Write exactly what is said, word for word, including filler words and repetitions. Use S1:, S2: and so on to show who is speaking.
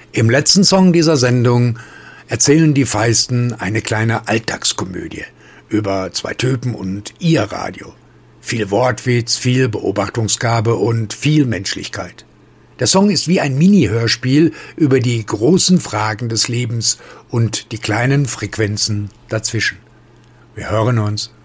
S1: Im letzten Song dieser Sendung erzählen die Feisten eine kleine Alltagskomödie über zwei Typen und ihr Radio. Viel Wortwitz, viel Beobachtungsgabe und viel Menschlichkeit. Der Song ist wie ein Mini-Hörspiel über die großen Fragen des Lebens und die kleinen Frequenzen dazwischen. Wir hören uns.